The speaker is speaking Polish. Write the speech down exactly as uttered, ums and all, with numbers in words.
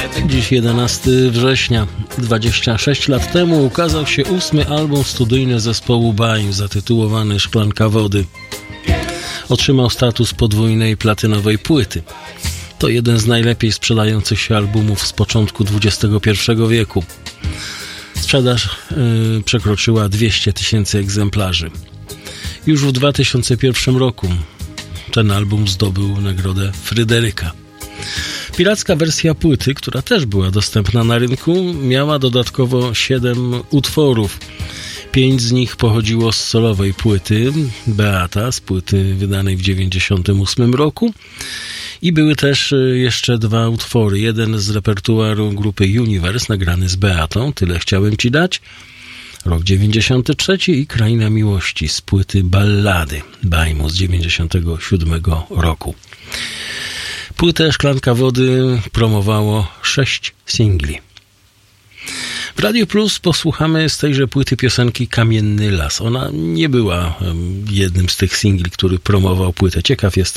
Dziś jedenastego września, dwadzieścia sześć lat temu ukazał się ósmy album studyjny zespołu Baim zatytułowany Szklanka wody. Otrzymał status podwójnej platynowej płyty. To jeden z najlepiej sprzedających się albumów z początku dwudziestego pierwszego wieku. Sprzedaż yy, przekroczyła dwieście tysięcy egzemplarzy. Już w dwa tysiące pierwszym roku ten album zdobył nagrodę Fryderyka. Piracka wersja płyty, która też była dostępna na rynku, miała dodatkowo siedem utworów. Pięć z nich pochodziło z solowej płyty Beata, z płyty wydanej w dziewięćdziesiątym ósmym roku. I były też jeszcze dwa utwory. Jeden z repertuaru grupy Universe, nagrany z Beatą, Tyle chciałem ci dać, rok dziewięćdziesiąty trzeci, i Kraina miłości z płyty Ballady Bajmu z dziewięćdziesiątego siódmego roku. Płytę Szklanka wody promowało sześć singli. W Radiu Plus posłuchamy z tejże płyty piosenki Kamienny las. Ona nie była jednym z tych singli, który promował płytę. Ciekaw jestem,